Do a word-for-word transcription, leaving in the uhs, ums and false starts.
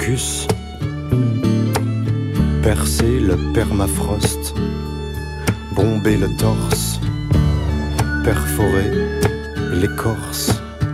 mucus, percer le permafrost, bomber le torse, perforer l'écorce.